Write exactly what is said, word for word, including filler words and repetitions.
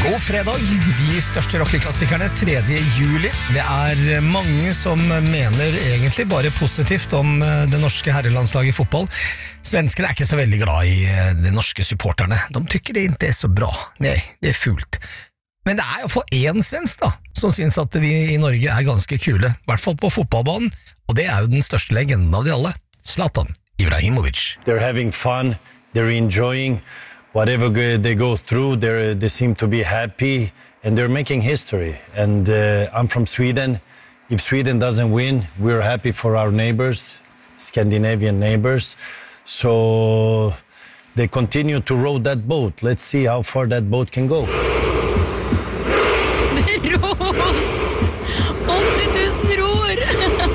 God fredag, de største rockeklassikerne tredje juli. Det er mange som mener egentlig bare positivt om det norske herrelandslaget i fotball. Svenskene er ikke så veldig glad i de norske supporterne. De tykker det ikke er så bra. Nei, det er fult. Men det er jo for en svensk da, som synes at vi i Norge er ganske kule, i hvert fall på fotballbanen, og det er jo den største legenden av de alle, Zlatan Ibrahimovic. They're having fun, they're enjoying whatever they go through, they they seem to be happy, and they're making history. And uh, I'm from Sweden. If Sweden doesn't win, we're happy for our neighbors, Scandinavian neighbors. So they continue to row that boat. Let's see how far that boat can go.